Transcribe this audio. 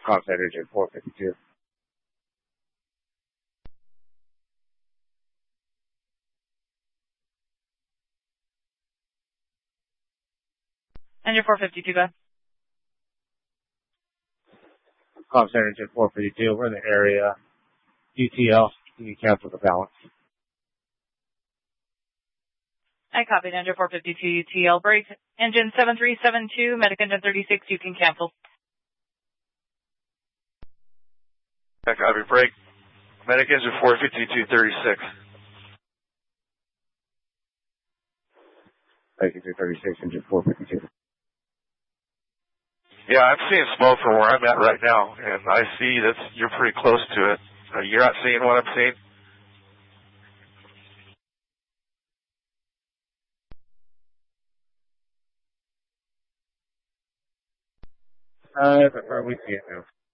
Comms engine 452. Engine 452, go ahead. Comms engine 452, we're in the area. UTL, you can cancel the balance. I copied engine 452 UTL break. Engine 7372, medic engine 36, you can cancel. I copy break. Medic engine 452 36. Medic engine 36, engine 452. Yeah, I'm seeing smoke from where I'm at right now, and I see that you're pretty close to it. You're not seeing what I'm seeing? We see it now.